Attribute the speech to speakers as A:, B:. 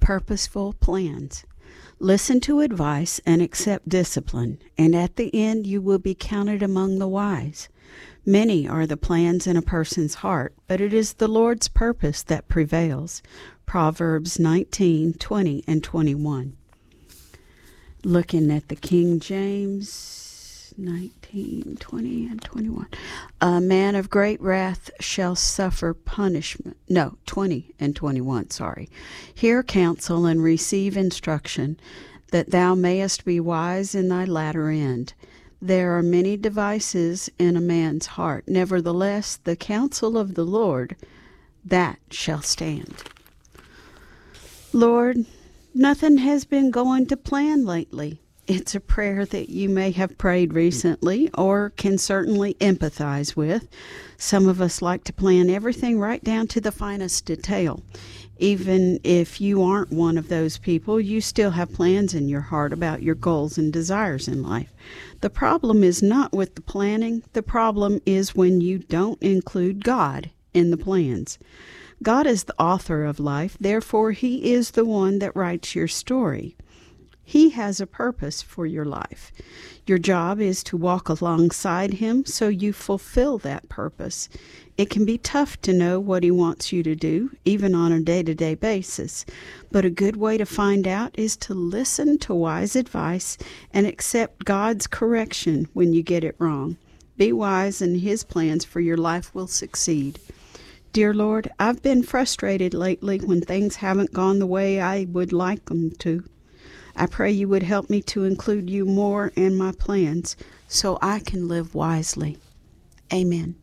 A: purposeful plans. Listen to advice and accept discipline, and at the end you will be counted among the wise. Many are the plans in a person's heart, but it is the Lord's purpose that prevails. Proverbs 19:20 and 21. Looking at the King James 19:20 and 21. A man of great wrath shall suffer punishment. No, 20 and 21, sorry. Hear counsel and receive instruction, that thou mayest be wise in thy latter end. There are many devices in a man's heart. Nevertheless, the counsel of the Lord, that shall stand. Lord, nothing has been going to plan lately. It's a prayer that you may have prayed recently or can certainly empathize with. Some of us like to plan everything right down to the finest detail. Even if you aren't one of those people, you still have plans in your heart about your goals and desires in life. The problem is not with the planning. The problem is when you don't include God in the plans. God is the author of life, therefore He is the one that writes your story. He has a purpose for your life. Your job is to walk alongside Him so you fulfill that purpose. It can be tough to know what He wants you to do, even on a day-to-day basis. But a good way to find out is to listen to wise advice and accept God's correction when you get it wrong. Be wise and His plans for your life will succeed. Dear Lord, I've been frustrated lately when things haven't gone the way I would like them to. I pray you would help me to include you more in my plans so I can live wisely. Amen.